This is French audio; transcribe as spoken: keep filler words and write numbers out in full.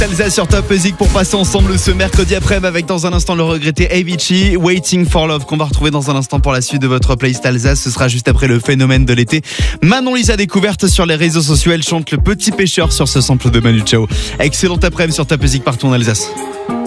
playlist Alsace sur Top Music pour passer ensemble ce mercredi après-midi avec dans un instant le regretté Avicii, Waiting for Love, qu'on va retrouver dans un instant pour la suite de votre playlist Alsace. Ce sera juste après le phénomène de l'été. Manon Lisa découverte sur les réseaux sociaux, elle chante Le Petit Pêcheur sur ce sample de Manu Chao. Excellent après-midi sur Top Music partout en Alsace.